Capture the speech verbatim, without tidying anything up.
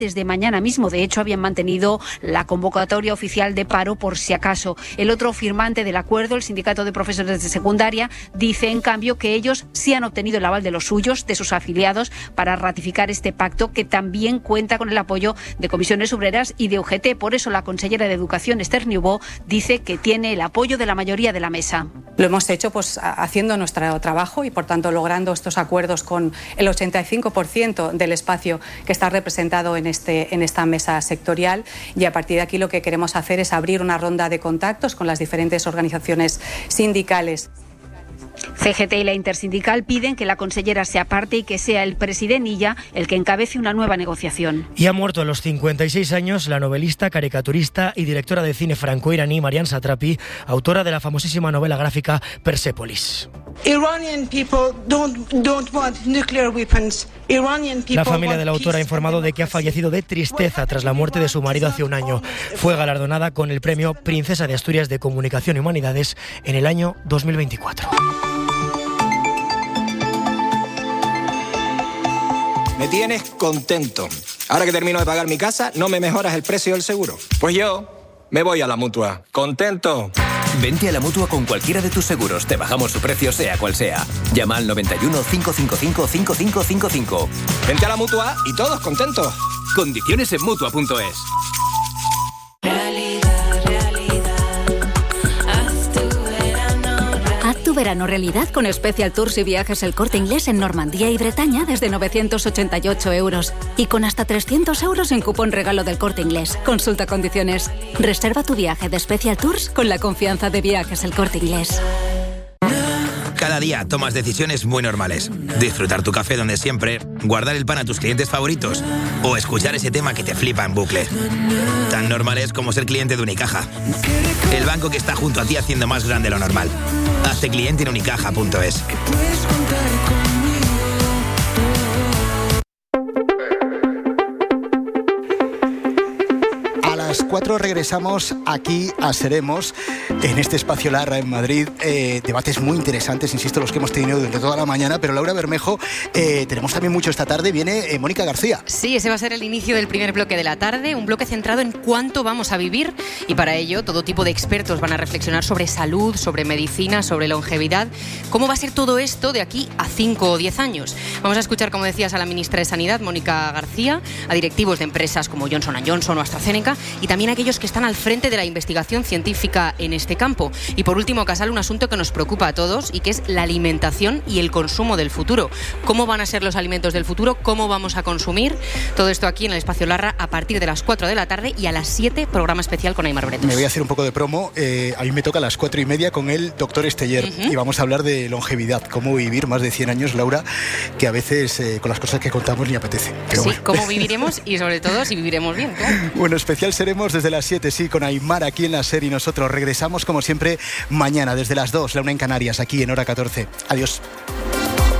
desde mañana mismo. De hecho, habían mantenido la convocatoria oficial de paro por si acaso. El otro firmante del acuerdo, el Sindicato de Profesores de Secundaria, dice en cambio que ellos sí han obtenido el aval de los suyos, de sus afiliados, para ratificar este pacto, que también cuenta con el apoyo de comisiones obreras y de U G T. Por eso la consellera de Educación, Esther Niubó, dice que tiene el apoyo de la mayoría de la mesa. Lo hemos hecho pues haciendo nuestro trabajo y por tanto logrando estos acuerdos con el ochenta y cinco por ciento del espacio que está representado en Este, en esta mesa sectorial, y a partir de aquí lo que queremos hacer es abrir una ronda de contactos con las diferentes organizaciones sindicales. C G T y la Intersindical piden que la consellera se aparte y que sea el presidente Illa el que encabece una nueva negociación. Y ha muerto a los cincuenta y seis años la novelista, caricaturista y directora de cine franco-iraní Marian Satrapi, autora de la famosísima novela gráfica Persepolis. La familia de la autora ha informado de que ha fallecido de tristeza tras la muerte de su marido hace un año. Fue galardonada con el premio Princesa de Asturias de Comunicación y Humanidades en el año dos mil veinticuatro. Me tienes contento. Ahora que termino de pagar mi casa, ¿no me mejoras el precio del seguro? Pues yo me voy a la Mutua. ¿Contento? Vente a la Mutua con cualquiera de tus seguros. Te bajamos su precio sea cual sea. Llama al noventa y uno, cinco cinco cinco, cinco cinco cinco cinco. Vente a la Mutua y todos contentos. Condiciones en Mutua punto es. Tu verano realidad con Special Tours y Viajes El Corte Inglés en Normandía y Bretaña desde novecientos ochenta y ocho euros y con hasta trescientos euros en cupón regalo del Corte Inglés. Consulta condiciones. Reserva tu viaje de Special Tours con la confianza de Viajes El Corte Inglés. Cada día tomas decisiones muy normales. Disfrutar tu café donde siempre, guardar el pan a tus clientes favoritos o escuchar ese tema que te flipa en bucle. Tan normales como ser cliente de Unicaja. El banco que está junto a ti haciendo más grande lo normal. Hazte cliente en unicaja punto es. A las cuatro regresamos aquí a Seremos, en este espacio Larra en Madrid. Eh, debates muy interesantes, insisto, los que hemos tenido durante toda la mañana. Pero Laura Bermejo, eh, tenemos también mucho esta tarde. Viene eh, Mónica García. Sí, ese va a ser el inicio del primer bloque de la tarde, un bloque centrado en cuánto vamos a vivir, y para ello todo tipo de expertos van a reflexionar sobre salud, sobre medicina, sobre longevidad. ¿Cómo va a ser todo esto de aquí a cinco o diez años? Vamos a escuchar, como decías, a la ministra de Sanidad, Mónica García, a directivos de empresas como Johnson and Johnson o AstraZeneca, y también a aquellos que están al frente de la investigación científica en este campo. Y por último, Casal, un asunto que nos preocupa a todos y que es la alimentación y el consumo del futuro. ¿Cómo van a ser los alimentos del futuro? ¿Cómo vamos a consumir? Todo esto aquí en el Espacio Larra a partir de las cuatro de la tarde, y a las siete, programa especial con Aimar Bretos. Me voy a hacer un poco de promo. Eh, a mí me toca a las cuatro y media con el doctor Esteller, uh-huh. y vamos a hablar de longevidad, cómo vivir más de cien años, Laura, que a veces eh, con las cosas que contamos ni apetece. Pero sí, bueno. Cómo viviremos y sobre todo si viviremos bien, claro. Bueno, especial Seremos desde las siete, sí, con Aimar aquí en la SER, y nosotros regresamos como siempre mañana desde las dos, la una en Canarias, aquí en Hora catorce. Adiós.